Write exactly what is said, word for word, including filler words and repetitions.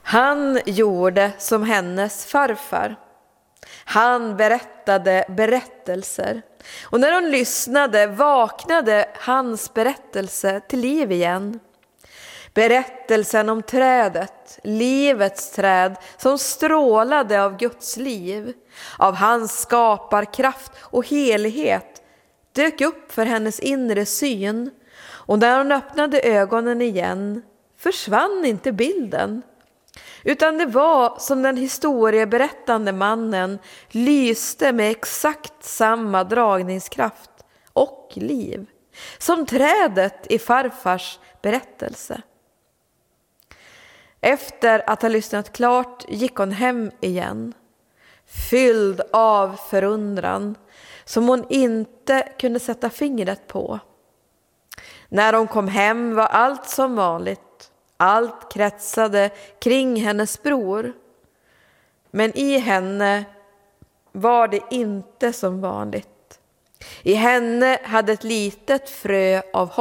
Han gjorde som hennes farfar. Han berättade berättelser. Och när hon lyssnade vaknade hans berättelse till liv igen. Berättelsen om trädet, livets träd som strålade av Guds liv, av hans skaparkraft och helighet, dök upp för hennes inre syn. Och när hon öppnade ögonen igen försvann inte bilden, utan det var som den historieberättande mannen lyste med exakt samma dragningskraft och liv som trädet i farfars berättelse. Efter att ha lyssnat klart gick hon hem igen, fylld av förundran som hon inte kunde sätta fingret på. När hon kom hem var allt som vanligt. Allt kretsade kring hennes bror. Men i henne var det inte som vanligt. I henne hade ett litet frö av hopp